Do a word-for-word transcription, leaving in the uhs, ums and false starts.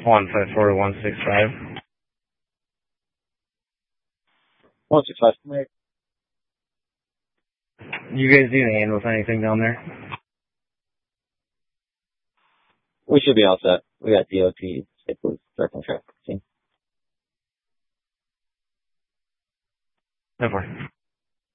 One five four one six five. One six five. Right. You guys do handle anything down there? We should be all set. We got D O T, state police, directing traffic. Never.